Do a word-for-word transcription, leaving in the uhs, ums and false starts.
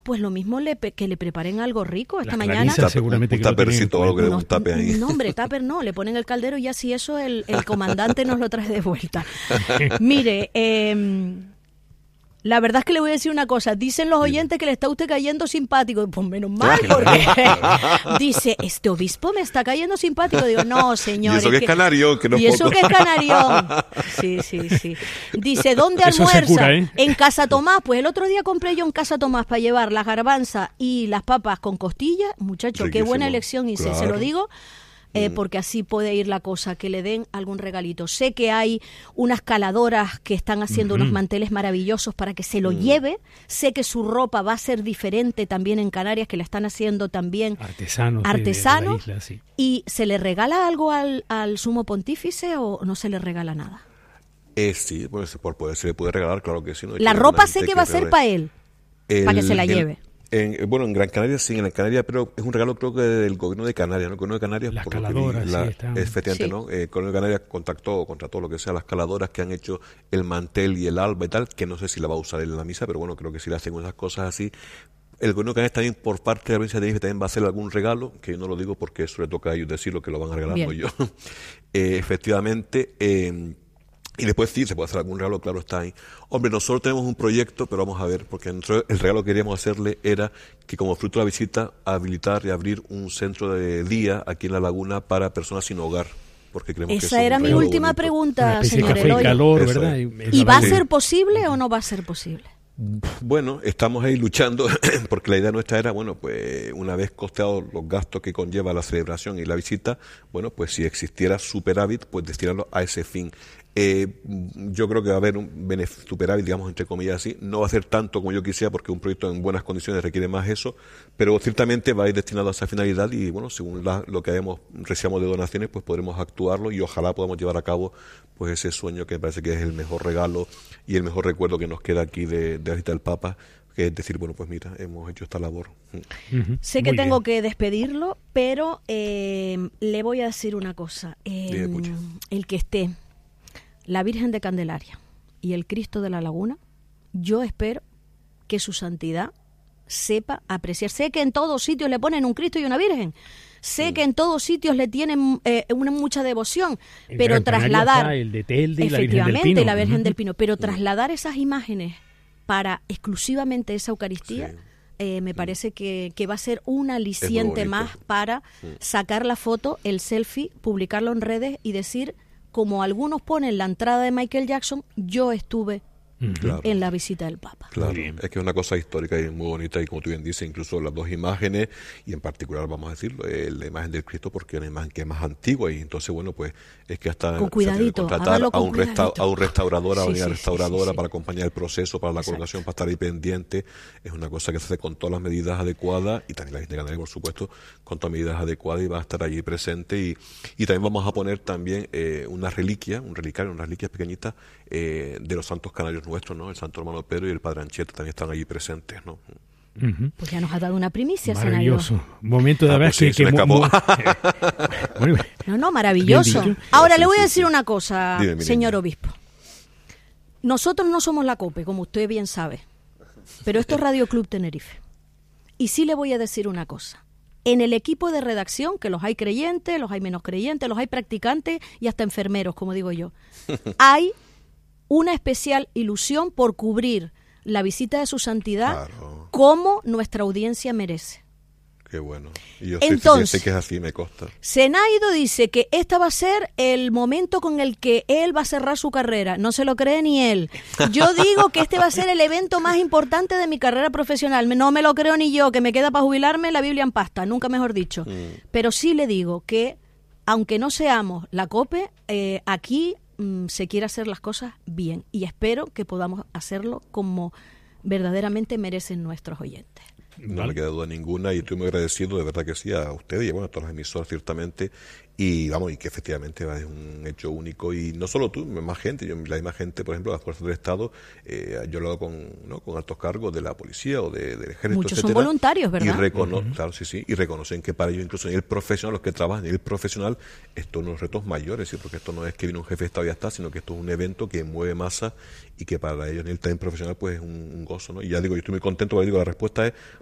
pues lo mismo le pe- que le preparen algo rico esta Las mañana. clarisas seguramente un que lo tapercito o algo que le dé Unos- un tape ahí. No, hombre, tupper no, le ponen el caldero y así eso el, el comandante nos lo trae de vuelta. Mire, eh, la verdad es que le voy a decir una cosa. Dicen los oyentes que le está usted cayendo simpático. Pues menos mal, porque dice, este obispo me está cayendo simpático. Digo, no, señor. Y eso que es canario, que no es Y eso poco. que es canarión. Sí, sí, sí. Dice, ¿dónde Eso se almuerza? cura, ¿eh? En Casa Tomás. Pues el otro día compré yo en Casa Tomás para llevar las garbanzas y las papas con costilla. Muchacho, qué buena Riquísimo. elección hice, se Claro. lo digo. Eh, porque así puede ir la cosa, que le den algún regalito. Sé que hay unas caladoras que están haciendo unos manteles maravillosos para que se lo lleve. Sé que su ropa va a ser diferente también en Canarias, que la están haciendo también Artesanos. de- artesanos. de la isla, sí. ¿Y se le regala algo al, al sumo pontífice o no se le regala nada? Eh, sí, pues, por poder, se le puede regalar, claro que sí. ¿no? La Hay ropa alguna sé gente que va a ser regale- para él, para que El- se la el- lleve. En, bueno, en Gran Canaria sí, en Gran Canaria, pero es un regalo creo que del gobierno de Canarias, ¿no? El gobierno de Canarias, Las por lo que vi, caladoras, la- sí, están. efectivamente, Sí. ¿no? Eh, el gobierno de Canarias contactó, contrató lo que sea, las caladoras que han hecho el mantel y el alba y tal, que no sé si la va a usar él en la misa, pero bueno, creo que si le hacen unas cosas así. El gobierno de Canarias también, por parte de la provincia de Tenerife, también va a hacer algún regalo, que yo no lo digo porque eso le toca a ellos decirlo, que lo van a regalar, Bien. no yo. Eh, efectivamente, eh, y después sí, se puede hacer algún regalo, claro, está ahí. Hombre, nosotros tenemos un proyecto, pero vamos a ver, porque nosotros el regalo que queríamos hacerle era que como fruto de la visita, habilitar y abrir un centro de día aquí en La Laguna para personas sin hogar. Porque creemos que eso Esa es era un mi regalo última bonito. Una pregunta, especie de señor café y Eloy. calor, Eso ¿verdad? es. Es ¿Y la va a base. ser posible o no va a ser posible? Bueno, estamos ahí luchando porque la idea nuestra era, bueno, pues una vez costeados los gastos que conlleva la celebración y la visita, bueno, pues si existiera superávit, pues destinarlo a ese fin. Eh, yo creo que va a haber un benef- superávit, digamos, entre comillas así. No va a ser tanto como yo quisiera porque un proyecto en buenas condiciones requiere más eso, pero ciertamente va a ir destinado a esa finalidad y, bueno, según la- lo que hayamos, recibamos de donaciones, pues podremos actuarlo y ojalá podamos llevar a cabo pues ese sueño que me parece que es el mejor regalo y el mejor recuerdo que nos queda aquí de, de la visita del Papa, que es decir, bueno, pues mira, hemos hecho esta labor. Ujú. Sé que Muy tengo bien. que despedirlo, pero eh, le voy a decir una cosa. Eh, Dime, Pucha. el que esté la Virgen de Candelaria y el Cristo de la Laguna, yo espero que su santidad sepa apreciar. Sé que en todos sitios le ponen un Cristo y una Virgen. Sé que en todos sitios le tienen eh, una mucha devoción, En pero Gran Canaria trasladar está el de Telde y la Virgen del efectivamente Pino. la Virgen Ujú. del Pino, pero trasladar esas imágenes para exclusivamente esa Eucaristía, Sí. eh, me parece que, que va a ser un aliciente bonito. más para sacar la foto, el selfie, publicarlo en redes y decir, como algunos ponen la entrada de Michael Jackson, yo estuve Ujú. Claro. en la visita del Papa. Claro, Muy bien. es que es una cosa histórica y muy bonita y como tú bien dices, incluso las dos imágenes y en particular vamos a decirlo, eh, la imagen del Cristo porque es una imagen que es más antigua y entonces bueno pues es que hasta Con se tiene que cuidadito, contratar hágalo a con un, resta- cuidadito. a un restaurador, a Sí, una sí, sí, restauradora sí, sí. para acompañar el proceso, para la Exacto. colocación, para estar ahí pendiente, es una cosa que se hace con todas las medidas adecuadas y también la gente de Canarias por supuesto con todas las medidas adecuadas y va a estar allí presente y, y también vamos a poner también eh, una reliquia, un relicario, unas reliquias pequeñitas eh, de los santos canarios nuestros, ¿no? El santo hermano Pedro y el padre Anchieta también están allí presentes, ¿no? Ujú. Pues ya nos ha dado una primicia, Maravilloso. Senario. Momento de Ah, hablar pues sí, que, se me que mu- escapó. mu- Bueno, No, no, maravilloso. Bien dicho. Ahora Sí, le voy sí, a decir sí. una cosa, Dime, mi señor niña. obispo. Nosotros no somos la COPE, como usted bien sabe, pero esto es Radio Club Tenerife. Y sí le voy a decir una cosa. En el equipo de redacción, que los hay creyentes, los hay menos creyentes, los hay practicantes y hasta enfermeros, como digo yo, hay una especial ilusión por cubrir la visita de su santidad Claro. como nuestra audiencia merece. Qué bueno. Y yo sé, Entonces- sé que es así, me consta. Senaido dice que este va a ser el momento con el que él va a cerrar su carrera. No se lo cree ni él. Yo digo que este va a ser el evento más importante de mi carrera profesional. No me lo creo ni yo, que me queda para jubilarme la Biblia en pasta, nunca mejor dicho. Pero sí le digo que, aunque no seamos la COPE, eh, aquí mm, se quiere hacer las cosas bien. Y espero que podamos hacerlo como verdaderamente merecen nuestros oyentes. No Vale. me queda duda ninguna y estoy muy agradecido, de verdad que sí, a ustedes y bueno, a todas las emisoras ciertamente. Y vamos, y que efectivamente va, es un hecho único y no solo tú, más gente, yo, la misma gente, por ejemplo, las fuerzas del Estado, eh, yo he hablado con, ¿no? con altos cargos de la policía o de, del ejército, Muchos son etcétera, voluntarios, ¿verdad? Y recono uh-huh. claro, sí, sí, y reconocen que para ellos, incluso en el profesional, los que trabajan en el profesional, esto es unos retos mayores, ¿sí? Porque esto no es que viene un jefe de Estado y ya está, sino que esto es un evento que mueve masa y que para ellos en el time profesional pues es un, un gozo, ¿no? Y ya digo, yo estoy muy contento, porque digo, la respuesta es